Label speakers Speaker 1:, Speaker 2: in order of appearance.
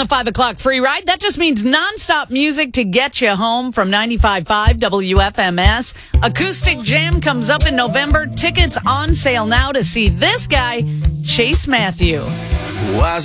Speaker 1: the 5 o'clock free ride. That just means nonstop music to get you home from 95.5 WFMS. Acoustic Jam comes up in November. Tickets on sale now to see this guy, Chase Matthew.